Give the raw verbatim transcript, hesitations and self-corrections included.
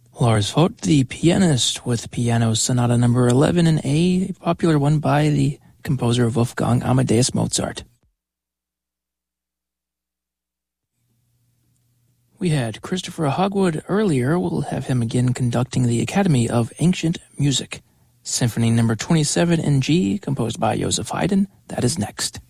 Lars Vogt, the pianist, with Piano Sonata number eleven in A, a popular one by the composer Wolfgang Amadeus Mozart. We had Christopher Hogwood earlier. We'll have him again conducting the Academy of Ancient Music. Symphony number twenty-seven in G, composed by Joseph Haydn. That is next.